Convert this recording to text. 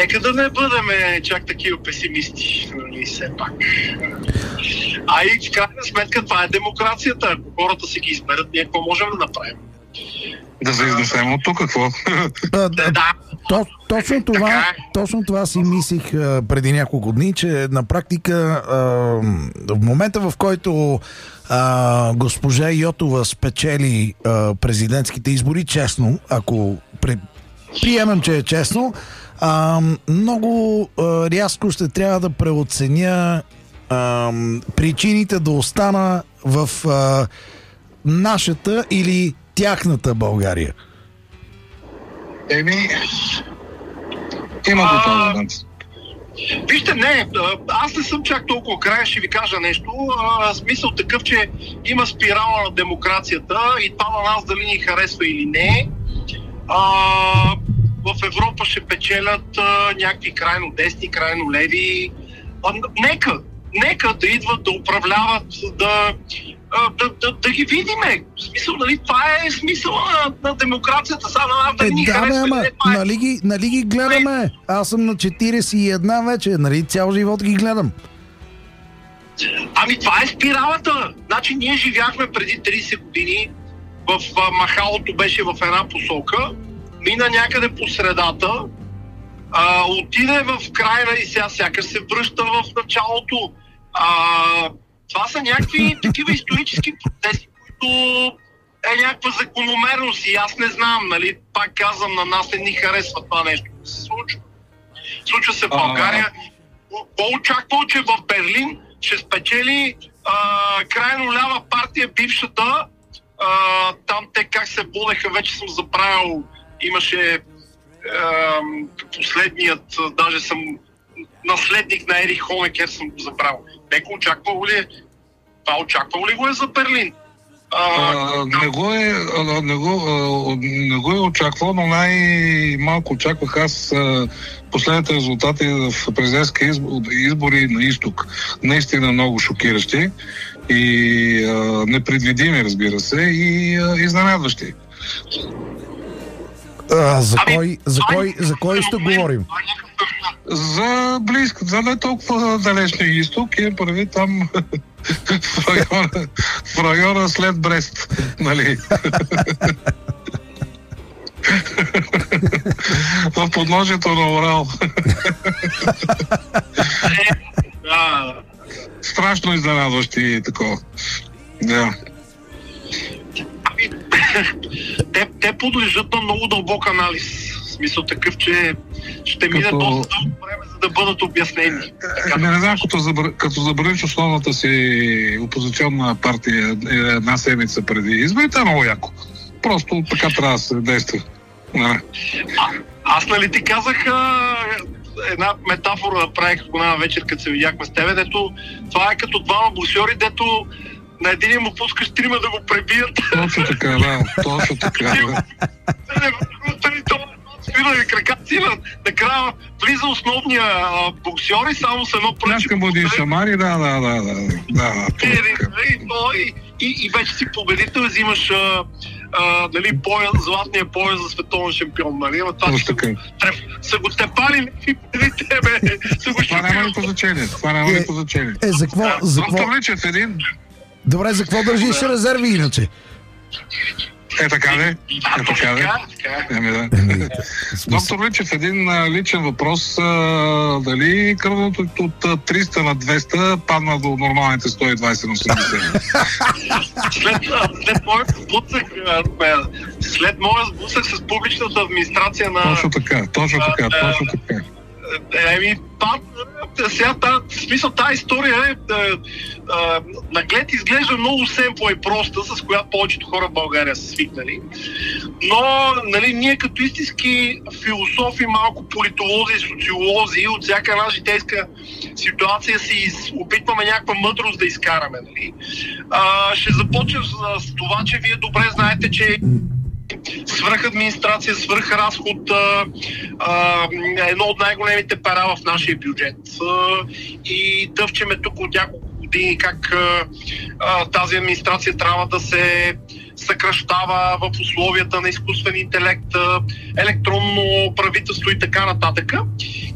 Нека да не бъдем чак такива песимисти, нали, все пак. А и в крайна сметка това е демокрацията. Ако хората си ги изберат, ние какво можем да направим? Да се изнесем от тук, какво? Да. Точно това си мислих преди няколко дни, че на практика в момента, в който госпожа Йотова спечели президентските избори, честно, ако приемем, че е честно, много рязко ще трябва да преоценя причините да остана в нашата или тяхната България. Има до този момент. Вижте, не, аз не съм чак толкова крайен, ще ви кажа нещо. Смисъл такъв, че има спирала на демокрацията и това на нас дали ни харесва или не. В Европа ще печелят някакви крайно десни, крайно леви. Нека да идват, да управляват, да ги видиме. В смисъл, нали, това е смисъл на демокрацията. Сега на нас да ни харесва. Нали ги гледаме? Аз съм на 41 вече, нали, цял живот ги гледам. Ами това е спиралата. Значи ние живяхме преди 30 години в махалото беше в една посока, мина някъде по средата, отиде в крайна и сега сякаш се връща в началото. Това са някакви такива исторически процеси, които е някаква закономерност и аз не знам, нали, пак казвам, на нас не ни харесва това нещо да се случва. Случва се в България. По-очаквал, че в Берлин ще спечели крайно лява партия, бившата. Там те как се водеха, вече съм забравил, имаше последният, даже съм наследник на Ерих Хонекер, съм го забравил. Неко очаквало ли е? Това очаквало ли го е за Берлин? Не го е очаквал, но най-малко очаквах аз последните резултати в президентски избори на изток. Наистина много шокиращи и непредвидими, разбира се, и изненадващи. За кой ще говорим? За близко, за не толкова далечния изток и прави там в района след Брест, нали? В подножието на Урал. Страшно изненадващи такова. Да. Те подлежат на много дълбок анализ. В смисъл такъв, че ще мине доста дълго време, за да бъдат обяснени. Не знам, като забраниш основната си опозиционна партия една седмица преди изборите, е много яко. Просто така трябва да се действа. Аз нали ти казах една метафора направих една вечер, като се видяхме с тебе, дето това е като двама боксьори, дето на един му пускаш трима да го пребият. Точно така, да. Точно така, да. Свирали кракаци, накрая влиза основния боксьор и само с едно пръче. Някакъм бъде шамари, да. И вече си победител, взимаш златния пояс за световен шампион. Нали? Са го тепали преди тебе. Това няма никакво значение. За какво? Добре, за какво държиш резерви иначе? Така ли? Доктор Личев, един личен въпрос. Дали кръвното от 300 на 200 падна до нормалните 120 на 80? След моя сблъсък с публичната администрация на... Точно така. Сега тази история наглед изглежда много семпла и проста, с която повечето хора в България са свикнали. Но нали, ние като истински философи, малко политолози и социолози от всяка една житейска ситуация си опитваме някаква мъдрост да изкараме. Нали. Ще започнем с това, че вие добре знаете, че свръхадминистрация, свръхразход едно от най-големите пера в нашия бюджет. И тъвчеме тук от няколко години как тази администрация трябва да се съкращава в условията на изкуствен интелект, електронно правителство и така нататък.